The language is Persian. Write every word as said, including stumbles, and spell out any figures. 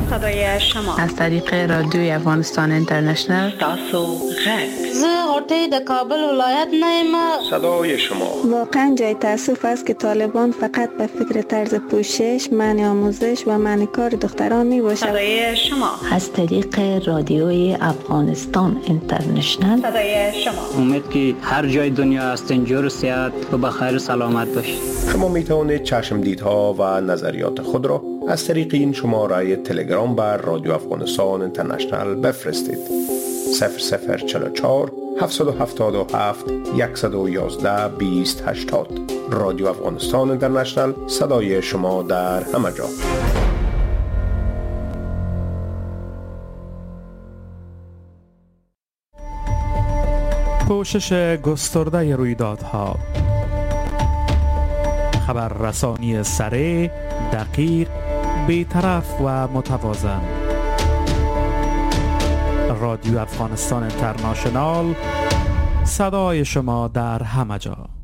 صدای شما از طریق رادیوی افغانستان اینترنشنل. تاسو غږ زه غوټۍ د کابل ولایت نه یم. صدای شما واقعا جای تأسف است که طالبان فقط به فکر طرز پوشش، منع آموزش و منع کار دختران می باشد. صدای شما از طریق رادیوی افغانستان اینترنشنل. صدای شما امید که هر جای دنیا هستین جور و صحت و بخیر و سلامت باشید. شما می توانید چشمدیدها و نظریات خود را از طریق این شماره تلگرام بر رادیو افغانستان اینترنشنل بفرستید. صفر صفر چهل و چهار هفتصد و هفتاد و هفت صد و یازده بیست هشتاد. رادیو افغانستان اینترنشنل، صدای شما در همه جا. پوشش گسترده رویدادها، خبررسانی سریع، دقیق، بی‌طرف و متوازن. رادیو افغانستان اینترنشنال، صدای شما در همه جا.